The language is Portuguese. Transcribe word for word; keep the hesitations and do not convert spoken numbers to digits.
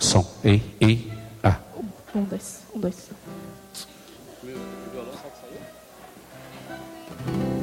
som. Ei, ei, ah. Um, dois, um, dois. Meu violão sabe sair?